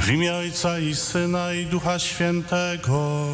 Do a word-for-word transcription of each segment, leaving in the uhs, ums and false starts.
W imię Ojca i Syna i Ducha Świętego.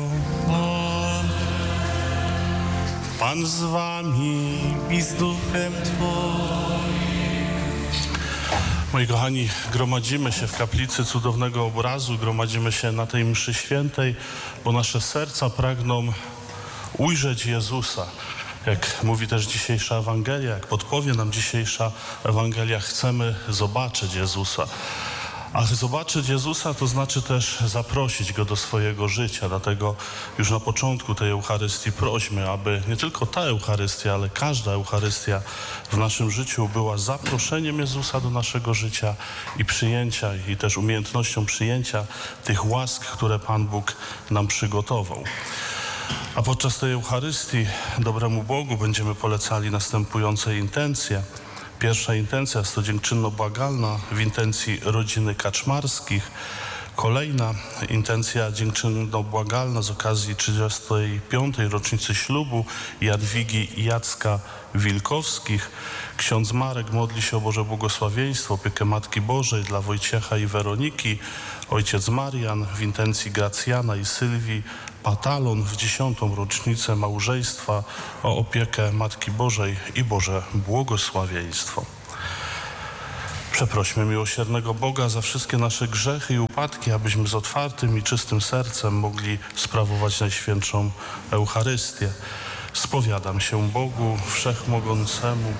Pan z wami i z duchem Twoim. Moi kochani, gromadzimy się w kaplicy cudownego obrazu, gromadzimy się na tej mszy świętej, bo nasze serca pragną ujrzeć Jezusa. Jak mówi też dzisiejsza Ewangelia, jak podpowie nam dzisiejsza Ewangelia, chcemy zobaczyć Jezusa. A zobaczyć Jezusa to znaczy też zaprosić Go do swojego życia. Dlatego już na początku tej Eucharystii prośmy, aby nie tylko ta Eucharystia, ale każda Eucharystia w naszym życiu była zaproszeniem Jezusa do naszego życia i przyjęcia, i też umiejętnością przyjęcia tych łask, które Pan Bóg nam przygotował. A podczas tej Eucharystii dobremu Bogu będziemy polecali następujące intencje. Pierwsza intencja jest to dziękczynno-błagalna w intencji rodziny Kaczmarskich. Kolejna intencja dziękczynno-błagalna z okazji trzydziestej piątej rocznicy ślubu Jadwigi i Jacka Wilkowskich. Ksiądz Marek modli się o Boże błogosławieństwo, opiekę Matki Bożej dla Wojciecha i Weroniki. Ojciec Marian w intencji Gracjana i Sylwii Patalon w dziesiątą rocznicę małżeństwa o opiekę Matki Bożej i Boże błogosławieństwo. Przeprośmy miłosiernego Boga za wszystkie nasze grzechy i upadki, abyśmy z otwartym i czystym sercem mogli sprawować Najświętszą Eucharystię. Spowiadam się Bogu Wszechmogącemu,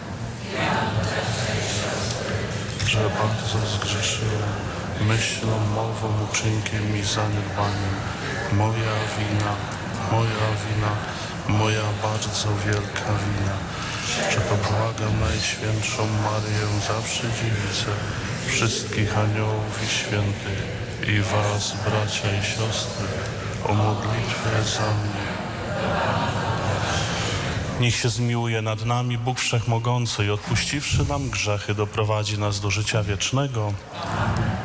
że bardzo zgrzeszyłem myślą, mową, uczynkiem i zaniedbaniem. Moja wina, moja wina, moja bardzo wielka wina. Że pobłagam Najświętszą Maryję, zawsze Dziewicę, wszystkich aniołów i świętych i was, bracia i siostry, o modlitwę za mnie. Niech się zmiłuje nad nami Bóg Wszechmogący i odpuściwszy nam grzechy, doprowadzi nas do życia wiecznego.